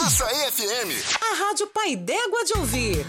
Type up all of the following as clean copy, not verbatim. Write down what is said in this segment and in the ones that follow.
Açaí FM. A Rádio Pai d'Égua de ouvir.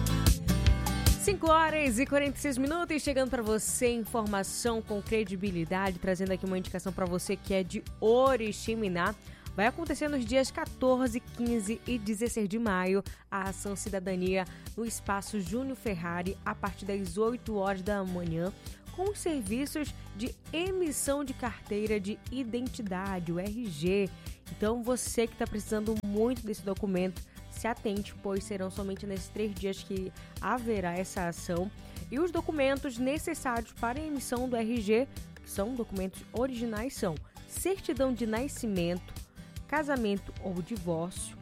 5h46, chegando para você informação com credibilidade, trazendo aqui uma indicação para você que é de Oriximiná. Vai acontecer nos dias 14, 15 e 16 de maio a Ação Cidadania no Espaço Júnior Ferrari a partir das 8 horas da manhã, com os serviços de emissão de carteira de identidade, o RG. Então você que está precisando muito desse documento, se atente, pois serão somente nesses 3 dias que haverá essa ação. E os documentos necessários para a emissão do RG, que são documentos originais, são certidão de nascimento, casamento ou divórcio,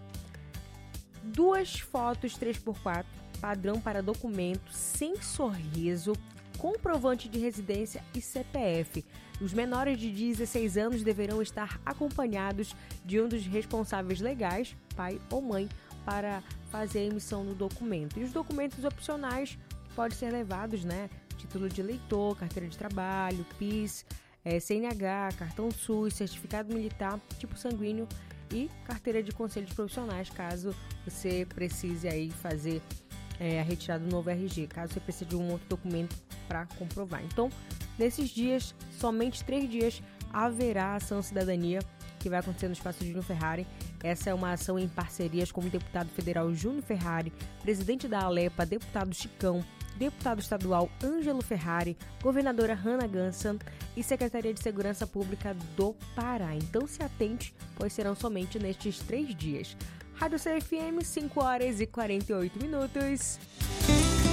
2 fotos 3x4, padrão para documento, sem sorriso, comprovante de residência e CPF. Os menores de 16 anos deverão estar acompanhados de um dos responsáveis legais, pai ou mãe, para fazer a emissão do documento. E os documentos opcionais podem ser levados, título de eleitor, carteira de trabalho, PIS, CNH, cartão SUS, certificado militar, tipo sanguíneo e carteira de conselhos profissionais, caso você precise aí fazer a retirada do novo RG, caso você precise de um outro documento para comprovar. Então, nesses dias, somente 3 dias, haverá a Ação Cidadania, que vai acontecer no Espaço Júnior Ferrari. Essa é uma ação em parcerias com o deputado federal Júnior Ferrari, presidente da Alepa, deputado Chicão, deputado estadual Ângelo Ferrari, governadora Hannah Gansan e Secretaria de Segurança Pública do Pará. Então se atente, pois serão somente nestes 3 dias. Rádio CFM, 5h48.